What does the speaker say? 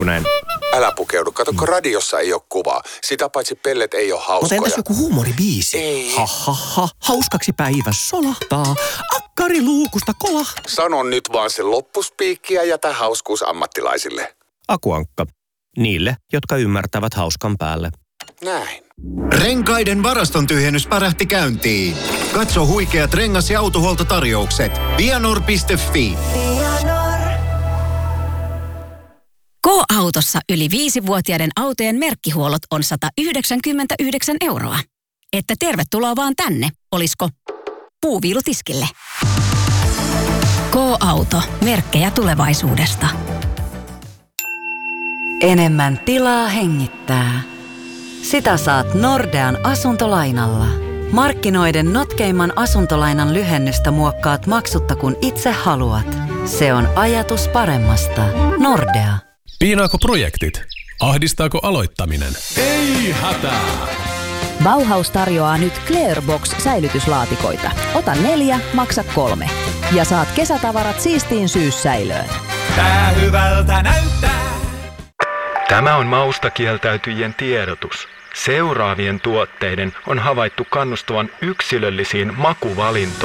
Näin. Älä pukeudu. Kato, kun radiossa ei ole kuvaa. Sitä paitsi pellet ei ole hauskoja. Mutta entäs joku huumoribiisi? Ei. Ha ha ha, hauskaksi päivä solahtaa. Akkari luukusta kolahtaa. Sano nyt vaan se loppuspiikki ja jätä hauskuus ammattilaisille. Akuankka. Niille, jotka ymmärtävät hauskan päälle. Näin. Renkaiden varaston tyhjennys pärähti käyntiin. Katso huikeat rengas- ja autohuoltotarjoukset. Vianor.fi. K-autossa yli 5-vuotiaiden autojen merkkihuollot on 199 €. Että tervetuloa vaan tänne, olisko puuviilutiskille. K-auto, merkkejä tulevaisuudesta. Enemmän tilaa hengittää. Sitä saat Nordean asuntolainalla. Markkinoiden notkeimman asuntolainan lyhennystä muokkaat maksutta kun itse haluat. Se on ajatus paremmasta. Nordea. Piinaako projektit? Ahdistaako aloittaminen? Ei hätää! Bauhaus tarjoaa nyt Clearbox-säilytyslaatikoita. Ota 4, maksa 3. Ja saat kesätavarat siistiin syyssäilöön. Tää hyvältä näyttää. Tämä on maustakieltäytyjien tiedotus. Seuraavien tuotteiden on havaittu kannustavan yksilöllisiin makuvalintoihin.